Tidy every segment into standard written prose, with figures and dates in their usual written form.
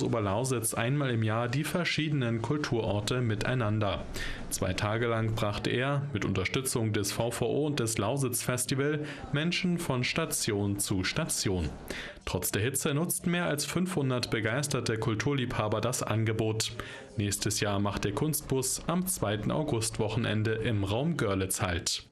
Oberlausitz einmal im Jahr die verschiedenen Kulturorte miteinander. 2 Tage lang brachte er, mit Unterstützung des VVO und des Lausitz Festival, Menschen von Station zu Station. Trotz der Hitze nutzten mehr als 500 begeisterte Kulturliebhaber das Angebot. Nächstes Jahr macht der Kunstbus am 2. Augustwochenende im Raum Görlitz Halt.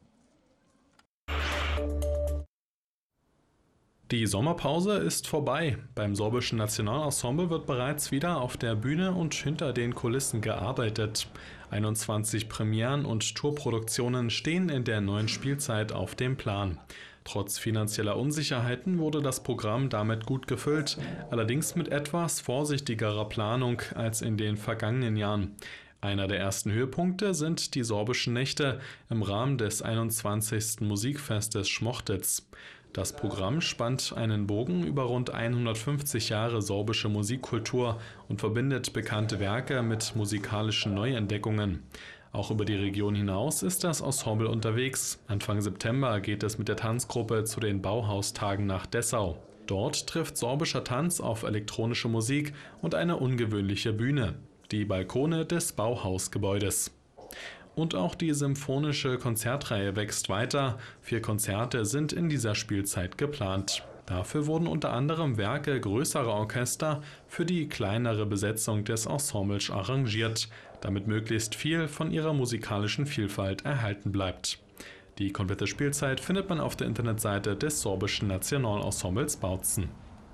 Die Sommerpause ist vorbei. Beim Sorbischen Nationalensemble wird bereits wieder auf der Bühne und hinter den Kulissen gearbeitet. 21 Premieren und Tourproduktionen stehen in der neuen Spielzeit auf dem Plan. Trotz finanzieller Unsicherheiten wurde das Programm damit gut gefüllt, allerdings mit etwas vorsichtigerer Planung als in den vergangenen Jahren. Einer der ersten Höhepunkte sind die Sorbischen Nächte im Rahmen des 21. Musikfestes Schmochtitz. Das Programm spannt einen Bogen über rund 150 Jahre sorbische Musikkultur und verbindet bekannte Werke mit musikalischen Neuentdeckungen. Auch über die Region hinaus ist das Ensemble unterwegs. Anfang September geht es mit der Tanzgruppe zu den Bauhaustagen nach Dessau. Dort trifft sorbischer Tanz auf elektronische Musik und eine ungewöhnliche Bühne, die Balkone des Bauhausgebäudes. Und auch die symphonische Konzertreihe wächst weiter. 4 Konzerte sind in dieser Spielzeit geplant. Dafür wurden unter anderem Werke größerer Orchester für die kleinere Besetzung des Ensembles arrangiert, damit möglichst viel von ihrer musikalischen Vielfalt erhalten bleibt. Die komplette Spielzeit findet man auf der Internetseite des Sorbischen Nationalensembles Bautzen.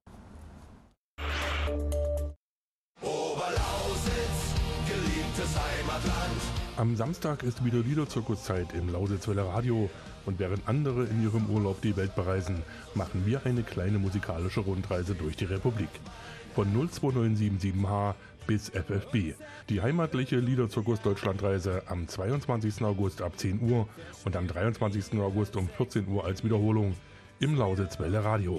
Am Samstag ist wieder Liederzirkuszeit im Lausitzwelle Radio und während andere in ihrem Urlaub die Welt bereisen, machen wir eine kleine musikalische Rundreise durch die Republik. Von 02977H bis FFB. Die heimatliche Liederzirkus Deutschlandreise am 22. August ab 10 Uhr und am 23. August um 14 Uhr als Wiederholung im Lausitzwelle Radio.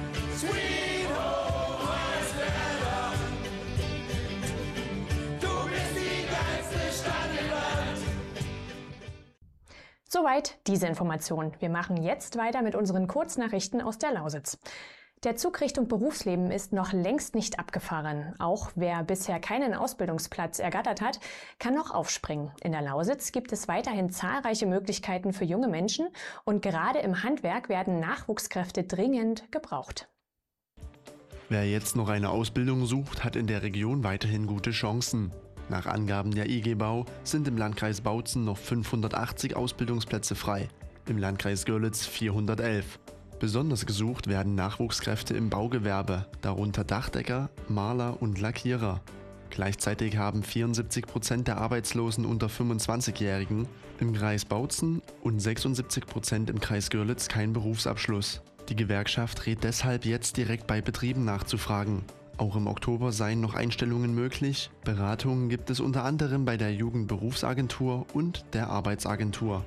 Soweit diese Information. Wir machen jetzt weiter mit unseren Kurznachrichten aus der Lausitz. Der Zug Richtung Berufsleben ist noch längst nicht abgefahren. Auch wer bisher keinen Ausbildungsplatz ergattert hat, kann noch aufspringen. In der Lausitz gibt es weiterhin zahlreiche Möglichkeiten für junge Menschen und gerade im Handwerk werden Nachwuchskräfte dringend gebraucht. Wer jetzt noch eine Ausbildung sucht, hat in der Region weiterhin gute Chancen. Nach Angaben der IG Bau sind im Landkreis Bautzen noch 580 Ausbildungsplätze frei, im Landkreis Görlitz 411. Besonders gesucht werden Nachwuchskräfte im Baugewerbe, darunter Dachdecker, Maler und Lackierer. Gleichzeitig haben 74% der Arbeitslosen unter 25-Jährigen im Kreis Bautzen und 76% im Kreis Görlitz keinen Berufsabschluss. Die Gewerkschaft rät deshalb jetzt direkt bei Betrieben nachzufragen. Auch im Oktober seien noch Einstellungen möglich. Beratungen gibt es unter anderem bei der Jugendberufsagentur und der Arbeitsagentur.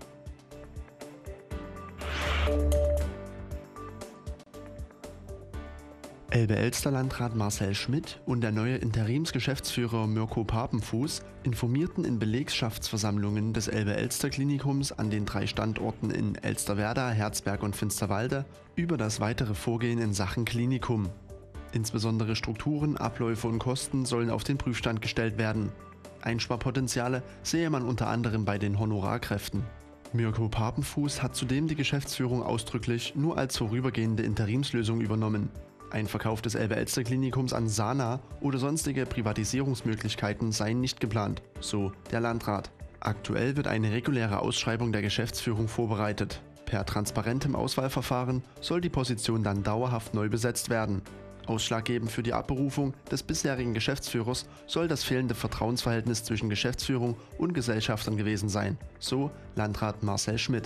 Elbe-Elster-Landrat Marcel Schmidt und der neue Interimsgeschäftsführer Mirko Papenfuß informierten in Belegschaftsversammlungen des Elbe-Elster-Klinikums an den 3 Standorten in Elsterwerda, Herzberg und Finsterwalde über das weitere Vorgehen in Sachen Klinikum. Insbesondere Strukturen, Abläufe und Kosten sollen auf den Prüfstand gestellt werden. Einsparpotenziale sehe man unter anderem bei den Honorarkräften. Mirko Papenfuß hat zudem die Geschäftsführung ausdrücklich nur als vorübergehende Interimslösung übernommen. Ein Verkauf des Elbe-Elster-Klinikums an Sana oder sonstige Privatisierungsmöglichkeiten seien nicht geplant, so der Landrat. Aktuell wird eine reguläre Ausschreibung der Geschäftsführung vorbereitet. Per transparentem Auswahlverfahren soll die Position dann dauerhaft neu besetzt werden. Ausschlaggebend für die Abberufung des bisherigen Geschäftsführers soll das fehlende Vertrauensverhältnis zwischen Geschäftsführung und Gesellschaftern gewesen sein, so Landrat Marcel Schmidt.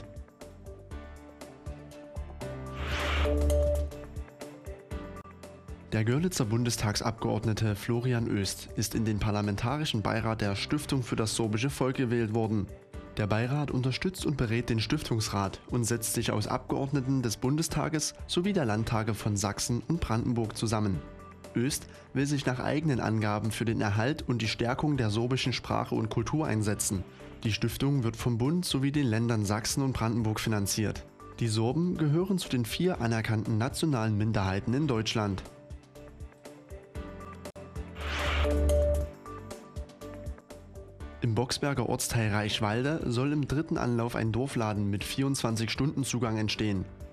Der Görlitzer Bundestagsabgeordnete Florian Oest ist in den Parlamentarischen Beirat der Stiftung für das sorbische Volk gewählt worden. Der Beirat unterstützt und berät den Stiftungsrat und setzt sich aus Abgeordneten des Bundestages sowie der Landtage von Sachsen und Brandenburg zusammen. Oest will sich nach eigenen Angaben für den Erhalt und die Stärkung der sorbischen Sprache und Kultur einsetzen. Die Stiftung wird vom Bund sowie den Ländern Sachsen und Brandenburg finanziert. Die Sorben gehören zu den 4 anerkannten nationalen Minderheiten in Deutschland. Im Boxberger Ortsteil Reichwalde soll im dritten Anlauf ein Dorfladen mit 24-Stunden-Zugang entstehen.